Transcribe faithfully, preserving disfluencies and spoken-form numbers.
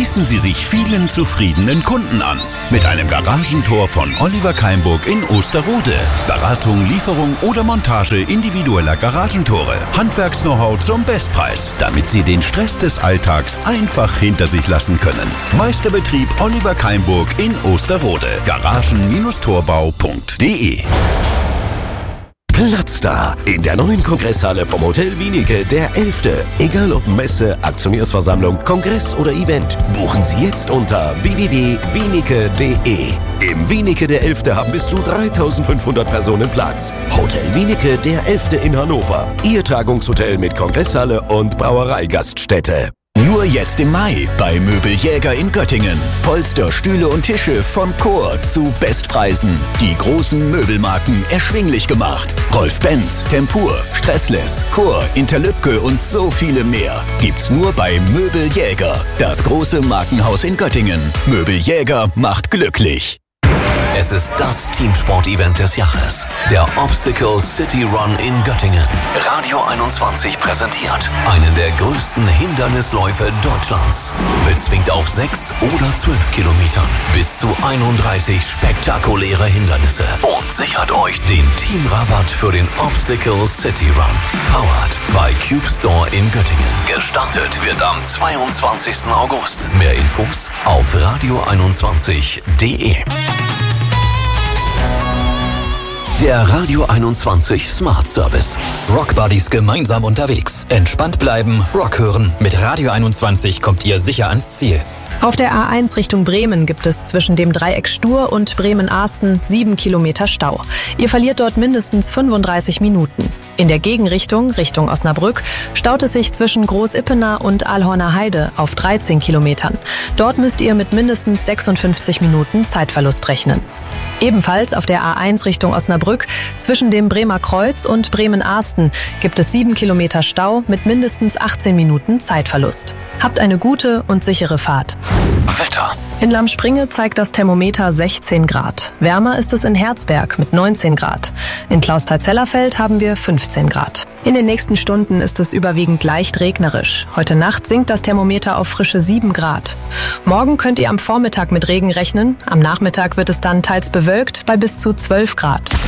Schließen Sie sich vielen zufriedenen Kunden an. Mit einem Garagentor von Oliver Keimburg in Osterode. Beratung, Lieferung oder Montage individueller Garagentore. Handwerks-Know-how zum Bestpreis, damit Sie den Stress des Alltags einfach hinter sich lassen können. Meisterbetrieb Oliver Keimburg in Osterode. Garagen Torbau punkt de. Platzstar in der neuen Kongresshalle vom Hotel Wienicke, der elfte. Egal ob Messe, Aktionärsversammlung, Kongress oder Event, buchen Sie jetzt unter w w w punkt wienicke punkt de. Im Wienicke der elfte haben bis zu dreitausendfünfhundert Personen Platz. Hotel Wienicke der elfte in Hannover. Ihr Tagungshotel mit Kongresshalle und Brauereigaststätte. Nur jetzt im Mai bei Möbeljäger in Göttingen. Polster, Stühle und Tische vom Chor zu Bestpreisen. Die großen Möbelmarken erschwinglich gemacht. Rolf Benz, Tempur, Stressless, Chor, Interlübke und so viele mehr. Gibt's nur bei Möbeljäger. Das große Markenhaus in Göttingen. Möbeljäger macht glücklich. Es ist das Teamsport-Event des Jahres. Der Obstacle City Run in Göttingen. Radio einundzwanzig präsentiert einen der größten Hindernisläufe Deutschlands. Bezwingt auf sechs oder zwölf Kilometern bis zu einunddreißig spektakuläre Hindernisse. Und sichert euch den Teamrabatt für den Obstacle City Run. Powered by Cube Store in Göttingen. Gestartet wird am zweiundzwanzigsten August. Mehr Infos auf radio einundzwanzig punkt de. Der Radio einundzwanzig Smart Service. Rock Buddies gemeinsam unterwegs. Entspannt bleiben, Rock hören. Mit Radio einundzwanzig kommt ihr sicher ans Ziel. Auf der A eins Richtung Bremen gibt es zwischen dem Dreieck Stur und Bremen-Arsten sieben Kilometer Stau. Ihr verliert dort mindestens fünfunddreißig Minuten. In der Gegenrichtung, Richtung Osnabrück, staut es sich zwischen Groß-Ippener und Alhorner Heide auf dreizehn Kilometern. Dort müsst ihr mit mindestens sechsundfünfzig Minuten Zeitverlust rechnen. Ebenfalls auf der A eins Richtung Osnabrück zwischen dem Bremer Kreuz und Bremen-Arsten gibt es sieben Kilometer Stau mit mindestens achtzehn Minuten Zeitverlust. Habt eine gute und sichere Fahrt. Wetter. In Lamspringe zeigt das Thermometer sechzehn Grad. Wärmer ist es in Herzberg mit neunzehn Grad. In Klausthal-Zellerfeld haben wir fünfzehn Grad. In den nächsten Stunden ist es überwiegend leicht regnerisch. Heute Nacht sinkt das Thermometer auf frische sieben Grad. Morgen könnt ihr am Vormittag mit Regen rechnen. Am Nachmittag wird es dann teils bewölkt bei bis zu zwölf Grad.